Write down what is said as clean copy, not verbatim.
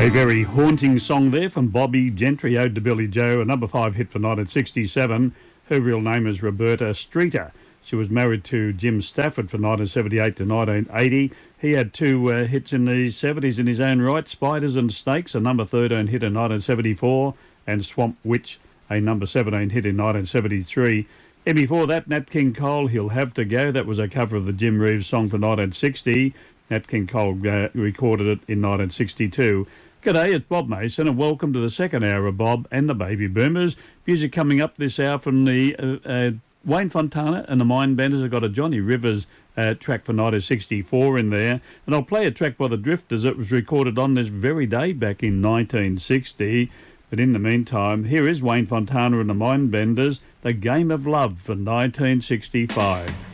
A very haunting song there from Bobby Gentry, Ode to Billy Joe, a number 5 hit for 1967. Her real name is Roberta Streeter. She was married to Jim Stafford from 1978 to 1980. He had two hits in the 70s in his own right, Spiders and Snakes, a number 13 hit in 1974, and Swamp Witch, a number 17 hit in 1973. And before that, Nat King Cole, He'll Have to Go. That was a cover of the Jim Reeves song from 1960. Nat King Cole recorded it in 1962. G'day, it's Bob Mason, and welcome to the second hour of Bob and the Baby Boomers. Music coming up this hour from the Wayne Fontana and the Mindbenders. I've got a Johnny Rivers track for 1964 in there, and I'll play a track by the Drifters that was recorded on this very day back in 1960. But in the meantime, here is Wayne Fontana and the Mindbenders, The Game of Love for 1965.